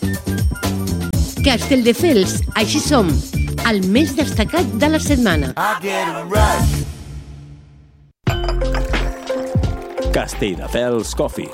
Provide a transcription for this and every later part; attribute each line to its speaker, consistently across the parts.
Speaker 1: Castelldefels, així som, el més destacat de la setmana.
Speaker 2: Castelldefels Coffee.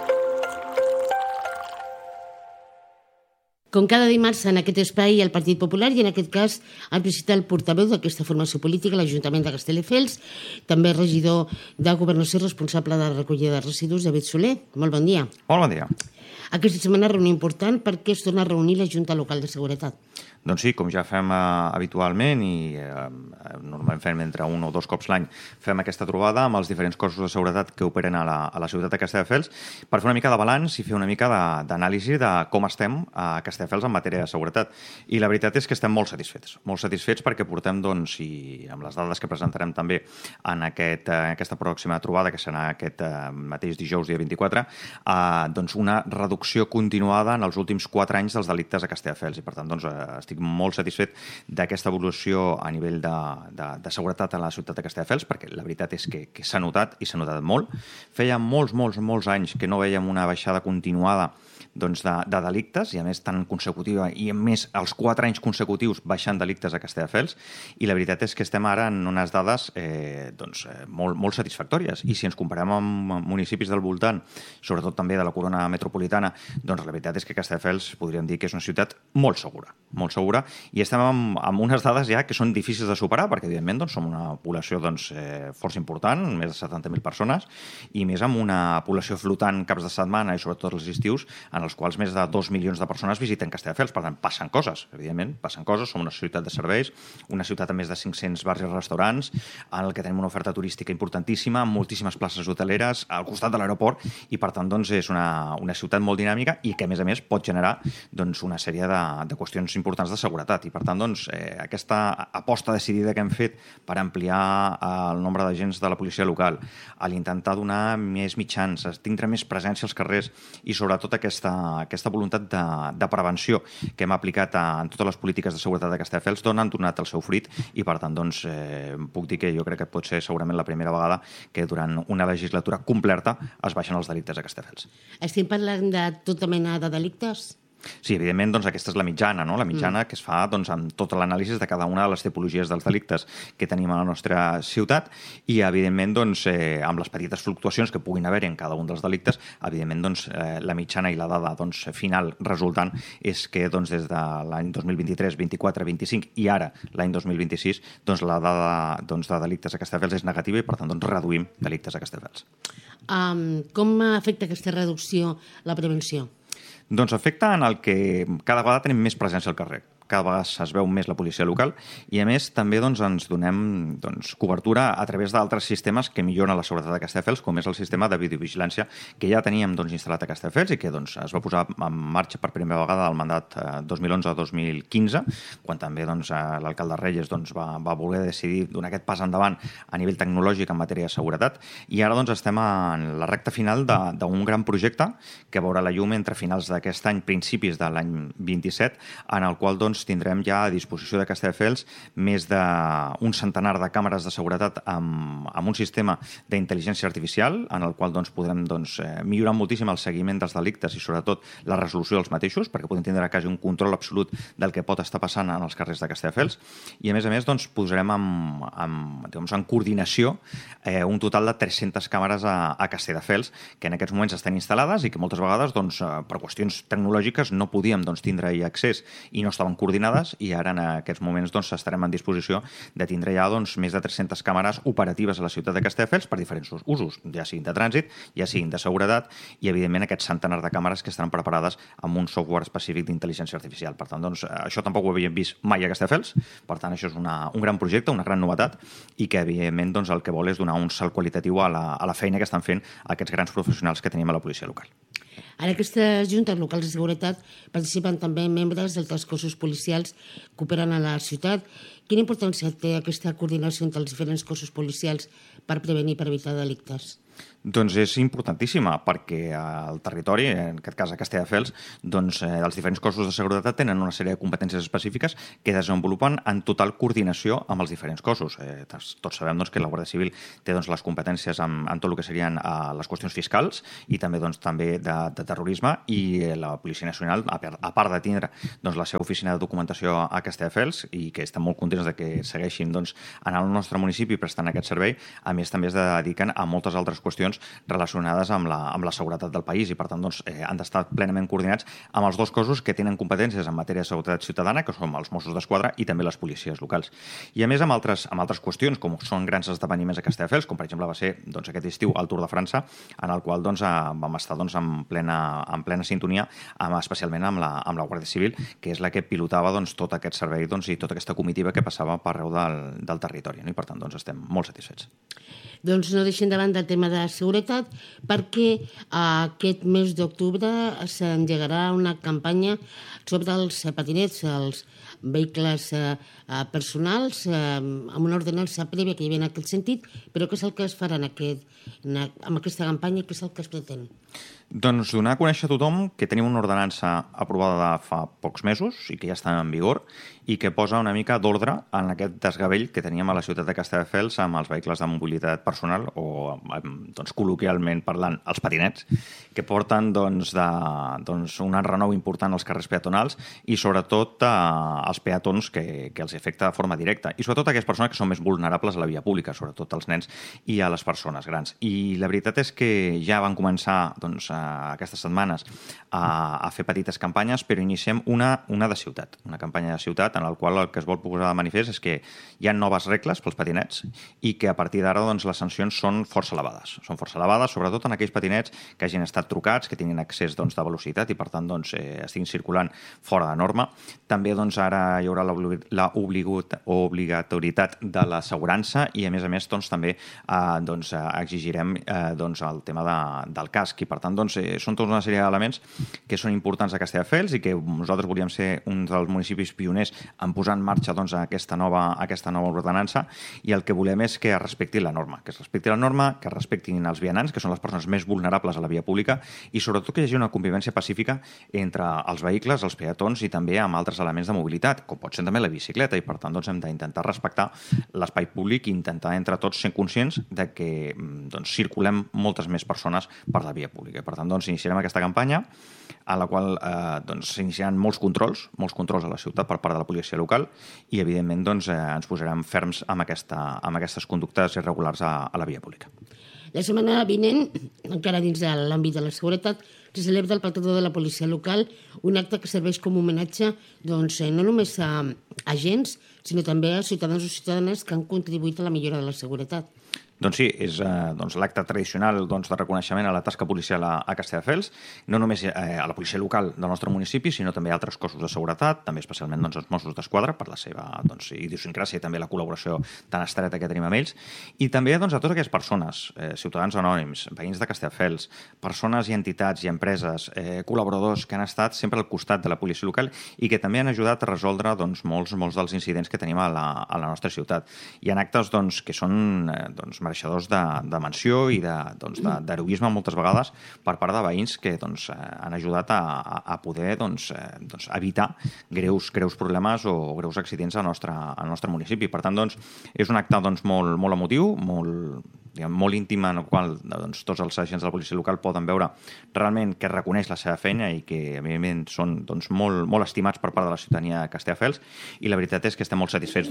Speaker 1: Com cada dimarts en aquest espai el Partit Popular i en aquest cas han visitat el portaveu d'aquesta formació política, l'Ajuntament de Castelldefels, també regidor de Governació responsable de la recollida de residus, David Soler. Molt bon dia.
Speaker 3: Molt bon dia.
Speaker 1: Aquesta setmana reunió important perquè es torna a reunir la Junta Local de Seguretat.
Speaker 3: Doncs sí, com ja fem habitualment i normalment fem entre un o dos cops l'any, fem aquesta trobada amb els diferents cossos de seguretat que operen a la ciutat de Castelldefels per fer una mica de balanç i fer una mica d'anàlisi de com estem a Castelldefels en matèria de seguretat. I la veritat és que estem molt satisfets perquè portem, doncs, i amb les dades que presentarem també en aquesta pròxima trobada, que serà aquest mateix dijous, dia 24, doncs una reducció continuada en els últims 4 anys dels delictes a Castelldefels. I per tant, doncs, estic molt satisfet d'aquesta evolució a nivell de seguretat a la ciutat de Castelldefels, perquè la veritat és que s'ha notat i s'ha notat molt. Feia molts anys que no vèiem una baixada continuada de delictes, i a més tan consecutiva, i a més els 4 anys consecutius baixant delictes a Castelldefels, i la veritat és que estem ara en unes dades molt satisfactòries. I si ens comparem amb municipis del voltant, sobretot també de la corona metropolitana, doncs la veritat és que Castelldefels podríem dir que és una ciutat molt segura, i estem amb unes dades ja que són difícils de superar, perquè evidentment som una població força important, més de 70.000 persones, i més amb una població flotant caps de setmana i sobretot els estius, en els quals més de 2 milions de persones visiten Castelldefels. Per tant, passen coses, evidentment, som una ciutat de serveis, una ciutat amb més de 500 bars i restaurants, en el que tenim una oferta turística importantíssima, amb moltíssimes places hoteleres al costat de l'aeroport, i per tant és una ciutat molt dinàmica i que a més pot generar una sèrie de qüestions importants de seguretat. I per tant, aquesta aposta decidida que hem fet per ampliar el nombre d'agents de la policia local, a l'intentar donar més mitjans, a tindre més presència als carrers i sobretot aquesta voluntat de prevenció que hem aplicat en totes les polítiques de seguretat de Castelldefels han donat el seu fruit, i per tant puc dir que jo crec que pot ser segurament la primera vegada que durant una legislatura completa es baixen els delictes a Castelldefels.
Speaker 1: Estem parlant de tota mena de delictes?
Speaker 3: Sí, evidentment, aquesta és la mitjana, no? La mitjana que es fa amb tot l'anàlisi de cada una de les tipologies dels delictes que tenim a la nostra ciutat, i evidentment, amb les petites fluctuacions que puguin haver en cada un dels delictes, evidentment, la mitjana i la dada final resultant és que des de l'any 2023, 24, 25 i ara l'any 2026, la dada de delictes a Castelldefels és negativa, i per tant reduïm delictes a Castelldefels.
Speaker 1: Com afecta aquesta reducció la prevenció?
Speaker 3: Doncs afecta en el que cada vegada tenim més presència al carrer. Cada vegada es veu més la policia local, i a més també ens donem cobertura a través d'altres sistemes que milloren la seguretat de Castelldefels, com és el sistema de videovigilància que ja teníem instal·lat a Castelldefels i que es va posar en marxa per primera vegada al mandat 2011-2015, quan també l'alcalde Reyes va voler decidir donar aquest pas endavant a nivell tecnològic en matèria de seguretat, i ara estem en la recta final d'un gran projecte que veurà la llum entre finals d'aquest any, principis de l'any 27, en el qual tindrem ja a disposició de Castelldefels més d'un centenar de càmeres de seguretat amb un sistema d'intel·ligència artificial, en el qual podrem millorar moltíssim el seguiment dels delictes i sobretot la resolució dels mateixos, perquè podem tindre quasi un control absolut del que pot estar passant en els carrers de Castelldefels, i a més posarem en coordinació un total de 300 càmeres a Castelldefels, que en aquests moments estan instal·lades i que moltes vegades per qüestions tecnològiques no podíem tindre-hi accés i no estaven coordinades, i ara en aquests moments estarem en disposició de tindre ja més de 300 càmeres operatives a la ciutat de Castelldefels per diferents usos, ja siguin de trànsit, ja siguin de seguretat, i evidentment aquests centenars de càmeres que estaran preparades amb un software específic d'intel·ligència artificial. Per tant, això tampoc ho havíem vist mai a Castelldefels, per tant això és un gran projecte, una gran novetat, i que evidentment el que vol és donar un salt qualitatiu a la feina que estan fent aquests grans professionals que tenim a la policia local.
Speaker 1: En aquestes juntes locals de seguretat participen també membres d'altres cossos policials que operen a la ciutat. Quina importància té aquesta coordinació entre els diferents cossos policials per prevenir i per evitar delictes?
Speaker 3: Doncs és importantíssima, perquè el territori, en aquest cas a Castelldefels, doncs els diferents cossos de seguretat tenen una sèrie de competències específiques que desenvolupen en total coordinació amb els diferents cossos. Tots sabem doncs, que la Guàrdia Civil té doncs, les competències en tot el que serien les qüestions fiscals i també de terrorisme, i la Policia Nacional, a part de tindre doncs, la seva oficina de documentació a Castelldefels, i que estem molt contents de que segueixin doncs, en el nostre municipi prestant aquest servei, a més també es dediquen a moltes altres qüestions relacionades amb la seguretat del país, i per tant doncs, han d'estar plenament coordinats amb els dos cossos que tenen competències en matèria de seguretat ciutadana, que són els Mossos d'Esquadra i també les policies locals. I a més amb altres qüestions, com són grans esdeveniments a Castelldefels, com per exemple va ser doncs, aquest estiu el Tour de França, en el qual doncs, vam estar doncs, en plena sintonia, especialment amb la Guàrdia Civil, que és la que pilotava doncs, tot aquest servei doncs, i tota aquesta comitiva que passava per arreu del territori. No? I per tant doncs, estem molt satisfets.
Speaker 1: Doncs no deixem de banda el tema de seguretat, perquè aquest mes d'octubre s'engegarà una campanya sobre els patinets, els vehicles personals, amb una ordenança prèvia que hi havia en aquest sentit, però què és el que es farà amb aquesta campanya i què és el que es pretén?
Speaker 3: Doncs donar a conèixer a tothom que tenim una ordenança aprovada fa pocs mesos i que ja està en vigor i que posa una mica d'ordre en aquest desgavell que teníem a la ciutat de Castelldefels amb els vehicles de mobilitat personal o, doncs, col·loquialment parlant, els patinets, que porten doncs, un enrenou important als carrers peatonals i sobretot als peatons que els afecta de forma directa, i sobretot a aquelles persones que són més vulnerables a la via pública, sobretot als nens i a les persones grans. I la veritat és que ja van començar doncs, aquestes setmanes a fer petites campanyes, però iniciem una de ciutat, una campanya de ciutat en la qual el que es vol posar de manifest és que hi ha noves regles pels patinets i que a partir d'ara doncs, les sancions són força elevades. Són força elevades, sobretot en aquells patinets que hagin estat trucats, que tinguin accés doncs, de velocitat i per tant doncs, estiguin circulant fora de norma. També doncs, ara hi haurà l'obligatorietat de l'assegurança i a més doncs, també exigirem doncs, el tema del casc, i per tant doncs, són tota una sèrie d'elements que són importants a Castelldefels i que nosaltres volíem ser un dels municipis pioners en posar en marxa doncs, aquesta nova ordenança, i el que volem és que es respecti la norma, que es respectin els vianants, que són les persones més vulnerables a la via pública, i sobretot que hi hagi una convivència pacífica entre els vehicles, els peatons i també amb altres elements de mobilitat, com pot ser també la bicicleta, i per tant doncs, hem d'intentar respectar l'espai públic i intentar entre tots ser conscients de que doncs, circulem moltes més persones per la via pública. I per tant doncs, iniciarem aquesta campanya a la qual s'iniciaran molts controls a la ciutat per part de la policia local i, evidentment, doncs, ens posarem ferms amb aquestes conductes irregulars a la via pública.
Speaker 1: La setmana vinent, encara dins de l'àmbit de la seguretat, se celebra el patró de la policia local, un acte que serveix com a homenatge doncs, no només a agents, sinó també a ciutadans o ciutadanes que han contribuït a la millora de la seguretat.
Speaker 3: Doncs sí, és l'acte tradicional de reconeixement a la tasca policial a Castelldefels, no només a la policia local del nostre municipi, sinó també a altres cossos de seguretat, també especialment els Mossos d'Esquadra, per la seva idiosincràsia i també la col·laboració tan estreta que tenim amb ells, i també a totes aquelles persones, ciutadans anònims, veïns de Castelldefels, persones i entitats i empreses, col·laboradors que han estat sempre al costat de la policia local i que també han ajudat a resoldre molts dels incidents que tenim a la nostra ciutat. Hi ha actes que són mereixedors de menció i d'heroisme moltes vegades per part de veïns que han ajudat a poder evitar greus problemes o greus accidents al nostre municipi. Per tant, és un acte molt emotiu, molt íntim, en el qual tots els agents de la policia local poden veure realment que reconeix la seva feina i que, evidentment, són molt estimats per part de la ciutadania de Castelldefels, i la veritat és que estem molt satisfets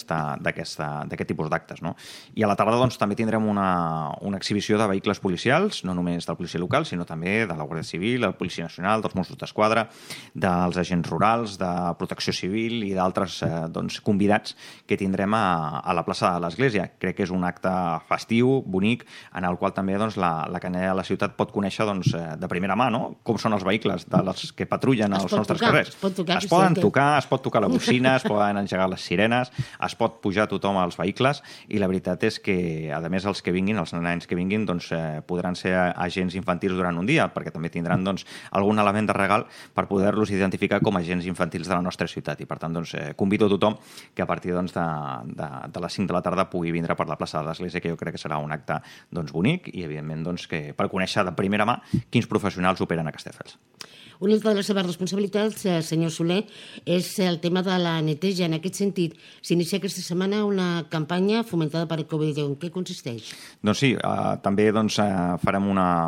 Speaker 3: d'aquest tipus d'actes. No? I a la tarda també tindrem una exhibició de vehicles policials, no només de la policia local, sinó també de la Guàrdia Civil, de la Policia Nacional, dels Mossos d'Esquadra, dels agents rurals, de Protecció Civil i d'altres convidats que tindrem a la plaça de l'Església. Crec que és un acte festiu, bonic, en el qual també la canalla de la ciutat pot conèixer de primera mà com són els vehicles dels que patrullen als nostres carrers. Es poden tocar, es pot tocar la bocina, es poden engegar les sirenes, es pot pujar tothom als vehicles, i la veritat és que, a més, els nens que vinguin podran ser agents infantils durant un dia, perquè també tindran algun element de regal per poder-los identificar com a agents infantils de la nostra ciutat. I per tant convido a tothom que a partir de les 5 de la tarda pugui vindre per la plaça de l'Església, que jo crec que serà un acte bonic i, evidentment, per conèixer de primera mà quins professionals operen a Castelldefels.
Speaker 1: Una de les seves responsabilitats, senyor Soler, és el tema de la neteja. En aquest sentit, s'inicia aquesta setmana una campanya fomentada per Ecovidrio. En què consisteix?
Speaker 3: Doncs sí, també farem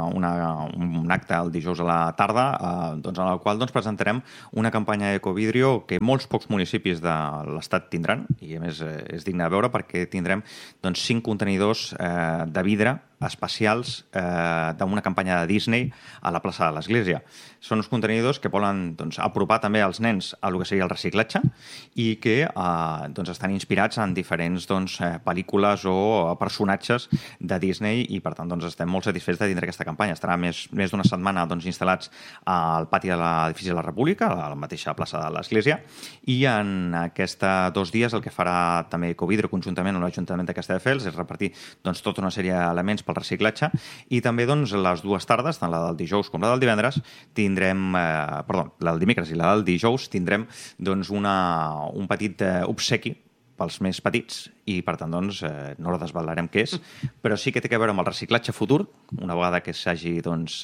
Speaker 3: un acte el dijous a la tarda en el qual presentarem una campanya Ecovidrio que molts pocs municipis de l'estat tindran, i a més és digne de veure perquè tindrem 5 contenidors de vidre especials d'una campanya de Disney a la plaça de l'Església. Són uns contenidors que volen apropar també els nens a el que seria el reciclatge i que estan inspirats en diferents pel·lícules o personatges de Disney i, per tant, estem molt satisfets de tindre aquesta campanya. Estarà més d'una setmana instal·lats al pati de l'edifici de la República, a la mateixa plaça de l'Església, i en aquests 2 dies el que farà també Ecovidrio conjuntament amb l'Ajuntament de Castelldefels és repartir tota una sèrie d'elements pel reciclatge i també les 2 tardes, tant la del dijous com la del divendres, la del dimecres i la del dijous, tindrem un petit obsequi pels més petits i, per tant, no la desvelarem què és, però sí que té a veure amb el reciclatge futur, una vegada que s'hagi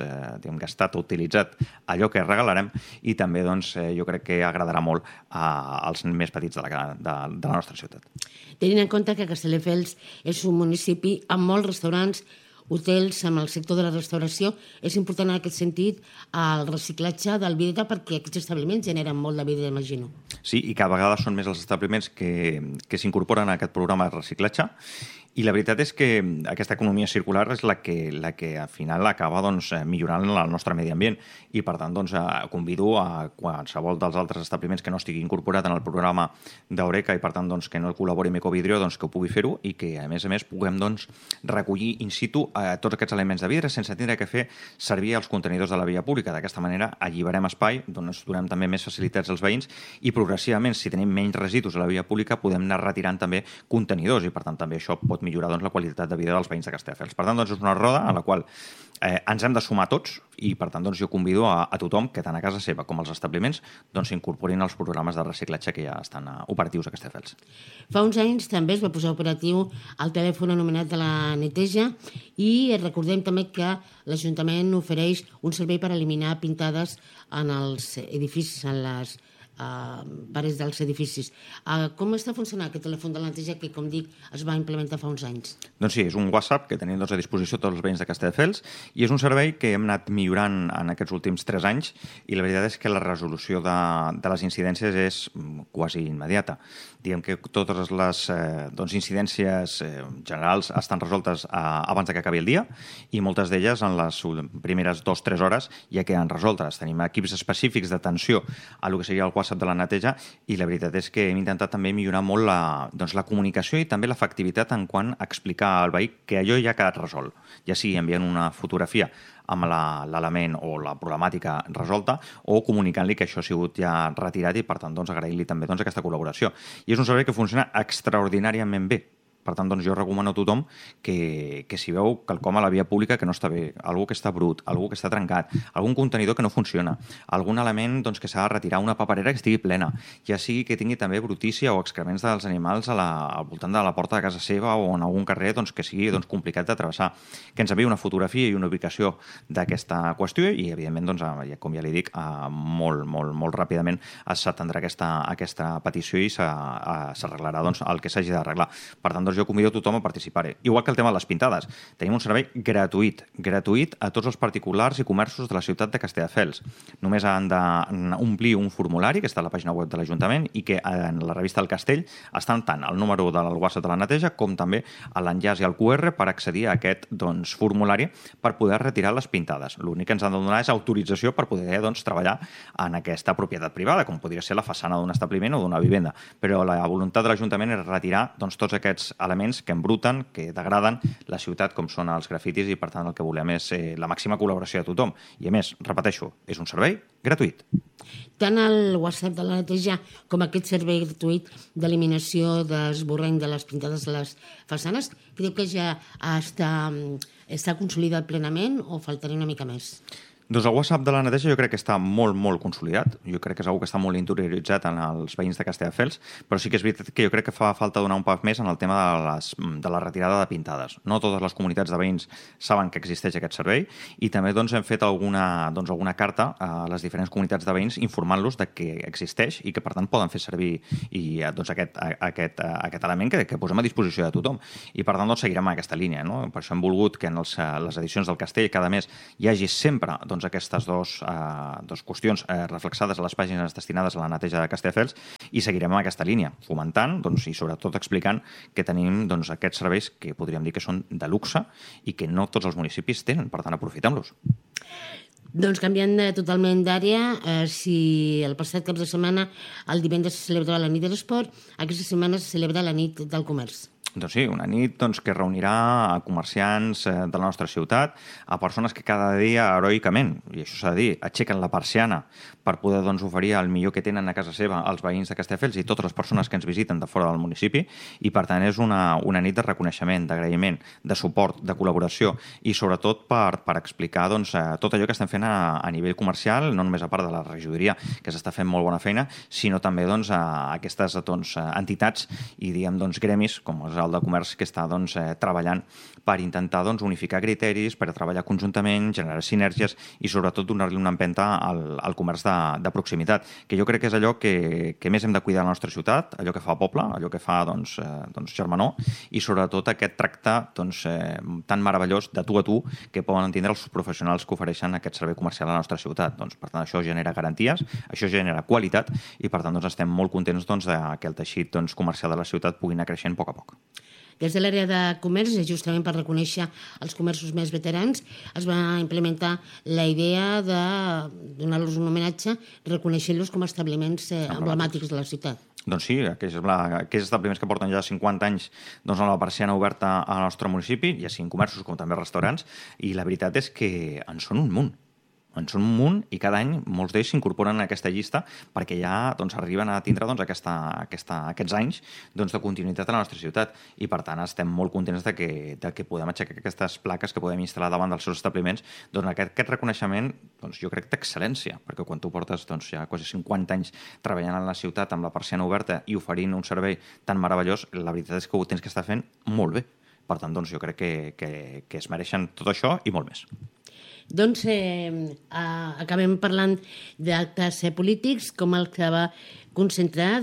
Speaker 3: gastat o utilitzat allò que regalarem i també jo crec que agradarà molt als més petits de la nostra ciutat.
Speaker 1: Tenint en compte que Castelldefels és un municipi amb molts restaurants, hotels, amb el sector de la restauració, és important en aquest sentit el reciclatge del vidre perquè aquests establiments generen molt de vidre, imagino.
Speaker 3: Sí, i cada vegada són més els establiments que s'incorporen a aquest programa de reciclatge i la veritat és que aquesta economia circular és la que al final acaba millorant el nostre medi ambient i per tant convido a qualsevol dels altres establiments que no estigui incorporat en el programa d'Eureka i per tant que no col·labori amb Ecovidrio que ho pugui fer-ho i que a més puguem recollir in situ tots aquests elements de vidre sense tindre que fer servir els contenidors de la via pública. D'aquesta manera alliberem espai, donem també més facilitats als veïns i progressivament, si tenim menys residus a la via pública, podem anar retirant també contenidors i per tant també això pot millorar la qualitat de vida dels veïns de Castelldefels. Per tant, és una roda a la qual ens hem de sumar tots i, per tant, jo convido a tothom que tant a casa seva com als establiments s'incorporin als programes de reciclatge que ja estan operatius a Castelldefels.
Speaker 1: Fa uns anys també es va posar operatiu el telèfon anomenat de la neteja i recordem també que l'Ajuntament ofereix un servei per eliminar pintades en els edificis, en les parets dels edificis. Com està funcionant aquest telèfon de la neteja que, com dic, es va implementar fa uns anys?
Speaker 3: Doncs sí, és un WhatsApp que tenim a disposició tots els veïns de Castelldefels i és un servei que hem anat millorant en aquests últims 3 anys i la veritat és que la resolució de les incidències és quasi immediata. Diguem que totes les incidències generals estan resoltes abans que acabi el dia i moltes d'elles en les primeres 2-3 hores ja queden resoltes. Tenim equips específics d'atenció a el que seria el WhatsApp de la neteja i la veritat és que hem intentat també millorar molt la comunicació i també l'efectivitat en quant a explicar al veí que allò ja ha quedat resolt, ja sigui enviant una fotografia amb l'element o la problemàtica resolta o comunicant-li que això ha sigut ja retirat i per tant agrair-li també aquesta col·laboració. I és un servei que funciona extraordinàriament bé. Per tant, jo recomano a tothom que si veu quelcom a la via pública que no està bé, algú que està brut, algú que està trencat, algun contenidor que no funciona, algun element que s'ha de retirar, una paperera que estigui plena, ja sigui que tingui també brutícia o excrements dels animals al voltant de la porta de casa seva o en algun carrer que sigui complicat de travessar, que ens enviï una fotografia i una ubicació d'aquesta qüestió i, evidentment, com ja li dic, molt ràpidament s'atendrà aquesta petició i s'arreglarà el que s'hagi d'arreglar. Per tant, jo convido a tothom a participar-hi. Igual que el tema de les pintades. Tenim un servei gratuït a tots els particulars i comerços de la ciutat de Castelldefels. Només han d'omplir un formulari que està a la pàgina web de l'Ajuntament i que en la revista El Castell estan tant el número del WhatsApp de la neteja com també l'enllaç i el QR per accedir a aquest formulari per poder retirar les pintades. L'únic que ens han de donar és autorització per poder treballar en aquesta propietat privada, com podria ser la façana d'un establiment o d'una vivenda. Però la voluntat de l'Ajuntament és retirar tots aquests elements que embruten, que degraden la ciutat com són els grafitis i per tant el que volem és la màxima col·laboració de tothom. I a més, repeteixo, és un servei gratuït.
Speaker 1: Tant el WhatsApp de la neteja com aquest servei gratuït d'eliminació d'esborrany de les pintades de les façanes, creu que ja està consolidat plenament o faltaria una mica més?
Speaker 3: Doncs el WhatsApp de la neteja jo crec que està molt, molt consolidat. Jo crec que és una que està molt interioritzat en els veïns de Castelldefels, però sí que és veritat que jo crec que fa falta donar un pas més en el tema de la retirada de pintades. No totes les comunitats de veïns saben que existeix aquest servei i també doncs, hem fet alguna carta a les diferents comunitats de veïns informant-los de que existeix i que per tant poden fer servir doncs, aquest element que posem a disposició de tothom. I per tant doncs, seguirem en aquesta línia. No? Per això hem volgut que en les edicions del Castell cada mes hi hagi sempre doncs, aquestes dues qüestions reflexades a les pàgines destinades a la neteja de Castelldefels i seguirem en aquesta línia, fomentant i sobretot explicant que tenim aquests serveis que podríem dir que són de luxe i que no tots els municipis tenen, per tant aprofitem-los.
Speaker 1: Doncs canviant totalment d'àrea, si el passat cap de setmana, el divendres se celebrava la nit de l'esport, aquesta setmana se celebra la nit del comerç.
Speaker 3: Doncs sí, una nit que reunirà a comerciants de la nostra ciutat, a persones que cada dia, heroicament, i això s'ha de dir, aixequen la persiana per poder oferir el millor que tenen a casa seva als veïns de Castelldefels i totes les persones que ens visiten de fora del municipi, i per tant és una nit de reconeixement, d'agraïment, de suport, de col·laboració i sobretot per explicar tot allò que estem fent a nivell comercial, no només a part de la regidoria, que s'està fent molt bona feina, sinó també a aquestes entitats i gremis, com és el de comerç, que està treballant per intentar unificar criteris, per treballar conjuntament, generar sinergies i sobretot donar-li una empenta al comerç de proximitat, que jo crec que és allò que més hem de cuidar a la nostra ciutat, allò que fa poble, allò que fa germanor i sobretot aquest tracte tan meravellós de tu a tu que poden tindre els professionals que ofereixen aquest servei comercial a la nostra ciutat. Per tant, això genera garanties, això genera qualitat i per tant estem molt contents que el teixit comercial de la ciutat pugui anar creixent a poc a poc.
Speaker 1: Des de l'àrea de comerç, justament per reconèixer els comerços més veterans, es va implementar la idea de donar-los un homenatge reconeixent-los com a establiments emblemàtics de la ciutat.
Speaker 3: Doncs sí, aquells establiments que porten ja 50 anys amb la persiana oberta al nostre municipi, ja siguin comerços com també restaurants, i la veritat és que en són un munt. En són un munt i cada any molts d'ells s'incorporen a aquesta llista perquè ja arriben a tindre aquests anys de continuïtat a la nostra ciutat i per tant estem molt contents de que podem aixecar aquestes plaques que podem instal·lar davant dels seus establiments. Aquest reconeixement jo crec d'excel·lència, perquè quan tu portes ja quasi 50 anys treballant a la ciutat amb la persiana oberta i oferint un servei tan meravellós, la veritat és que ho tens que estar fent molt bé. Per tant, jo crec que es mereixen tot això i molt més.
Speaker 1: Doncs acabem parlant d'actes polítics com el que va concentrar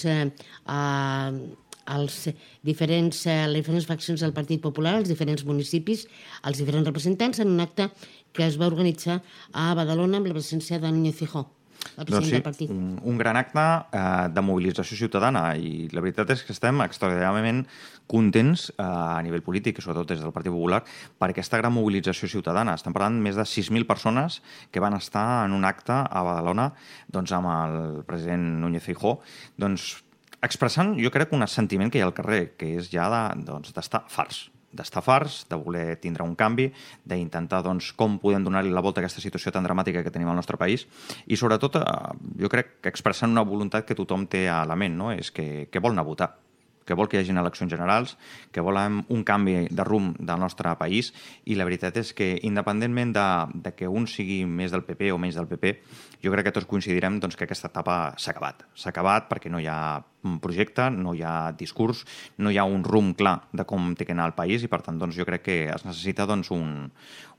Speaker 1: les diferents faccions del Partit Popular, els diferents municipis, els diferents representants en un acte que es va organitzar a Badalona amb la presència de Núñez Feijóo.
Speaker 3: Doncs sí, un gran acte de mobilització ciutadana i la veritat és que estem extraordinàriament contents a nivell polític i sobretot des del Partit Popular per aquesta gran mobilització ciutadana. Estem parlant més de 6.000 persones que van estar en un acte a Badalona amb el president Núñez Feijóo expressant, jo crec, un sentiment que hi ha al carrer, que és ja d'estar farts, de voler tindre un canvi, d'intentar com podem donar-li la volta a aquesta situació tan dramàtica que tenim al nostre país i sobretot jo crec que expressant una voluntat que tothom té a la ment, no? És que vol anar a votar, que vol que hi hagi eleccions generals, que volem un canvi de rumb del nostre país i la veritat és que independentment de que un sigui més del PP o menys del PP, jo crec que tots coincidirem que aquesta etapa s'ha acabat. S'ha acabat perquè no hi ha un projecte, no hi ha discurs, no hi ha un rumb clar de com té que anar el país i per tant jo crec que es necessita un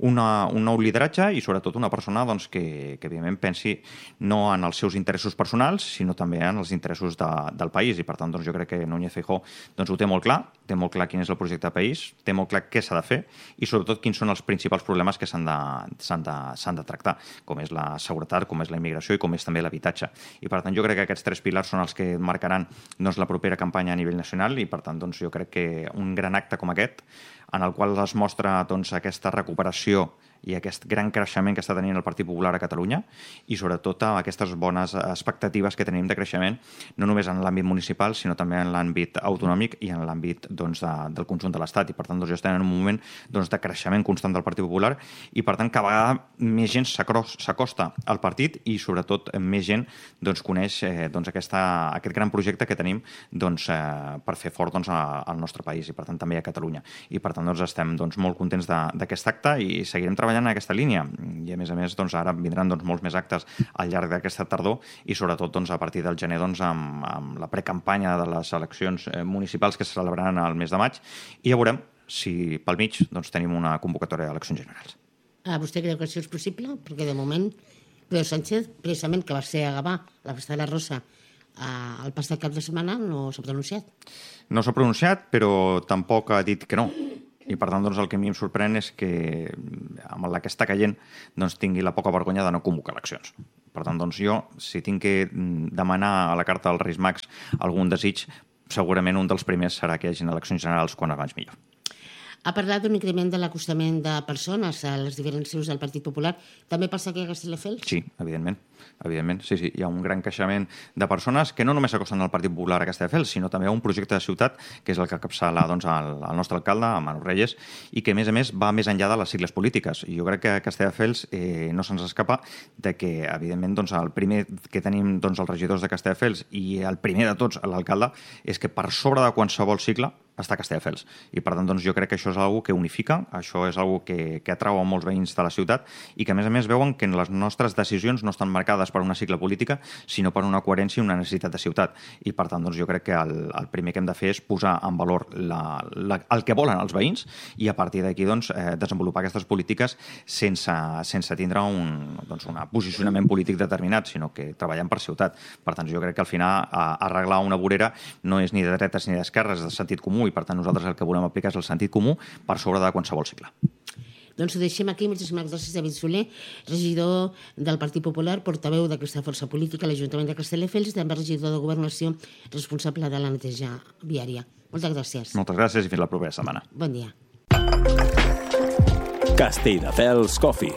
Speaker 3: nou lideratge i sobretot una persona que evidentment pensi no en els seus interessos personals sinó també en els interessos del país i per tant jo crec que Núñez Feijóo ho té molt clar quin és el projecte de país, té molt clar què s'ha de fer i sobretot quins són els principals problemes que s'han de tractar, com és la seguretat, com és la immigració i com és també l'habitatge. I per tant jo crec que aquests 3 pilars són els que marcaran la propera campanya a nivell nacional i per tant jo crec que un gran acte com aquest en el qual es mostra aquesta recuperació i aquest gran creixement que està tenint el Partit Popular a Catalunya i sobretot aquestes bones expectatives que tenim de creixement no només en l'àmbit municipal sinó també en l'àmbit autonòmic i en l'àmbit del conjunt de l'Estat i per tant estem en un moment de creixement constant del Partit Popular i per tant cada vegada més gent s'acosta al partit i sobretot més gent coneix aquest gran projecte que tenim per fer fort al nostre país i per tant també a Catalunya i per tant tant, estem molt contents d'aquest acte i seguirem treballant en aquesta línia. I, a més, ara vindran molts més actes al llarg d'aquesta tardor i, sobretot, a partir del gener, amb la precampanya de les eleccions municipals que se celebraran al mes de maig, i ja veurem si pel mig tenim una convocatòria d'eleccions generals.
Speaker 1: Vostè creu que això és possible? Perquè, de moment, Pedro Sánchez, precisament, que va ser a Gavà, la Festa de la Rosa, el passat cap de setmana, no s'ha pronunciat.
Speaker 3: No s'ha pronunciat, però tampoc ha dit que no. I, per tant, el que a mi em sorprèn és que, amb la que està caient, tingui la poca vergonya de no convocar eleccions. Per tant, jo, si tinc que demanar a la carta dels Reis Mags algun desig, segurament un dels primers serà que hi hagin eleccions generals quan abans millor.
Speaker 1: Ha parlat d'un increment de l'acostament de persones a les diferents seus del Partit Popular. També passa aquí a Castelldefels?
Speaker 3: Sí, evidentment. Sí. Hi ha un gran creixement de persones que no només s'acosten al Partit Popular a Castelldefels, sinó també a un projecte de ciutat, que és el que capçala el nostre alcalde, Manu Reyes, i que, a més, va més enllà de les sigles polítiques. I jo crec que a Castelldefels no se'ns escapa de que, evidentment, el primer que tenim els regidors de Castelldefels i el primer de tots, l'alcalde, és que per sobre de qualsevol sigle està a Castelldefels. I, per tant, jo crec que això és una que unifica, això és una que atrau a molts veïns de la ciutat i que, a més, veuen que les nostres decisions no estan marcades per una sigla política, sinó per una coherència i una necessitat de ciutat. I, per tant, jo crec que el primer que hem de fer és posar en valor el que volen els veïns i, a partir d'aquí, desenvolupar aquestes polítiques sense tindre un posicionament polític determinat, sinó que treballem per ciutat. Per tant, jo crec que al final arreglar una vorera no és ni de dretes ni d'esquerres, és de sentit comú, i per tant nosaltres el que volem aplicar és el sentit comú per sobre de qualsevol cicle.
Speaker 1: Doncs ho deixem aquí. Moltíssimes gràcies, David Soler, regidor del Partit Popular, portaveu d'aquesta força política a l'Ajuntament de Castelldefels i també regidor de Governació, responsable de la neteja viària. Moltes gràcies.
Speaker 3: Moltes gràcies i fins la propera setmana.
Speaker 1: Bon dia.
Speaker 2: Castelldefels Coffee.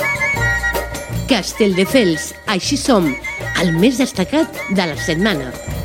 Speaker 4: Castelldefels, així som, el més destacat de la setmana.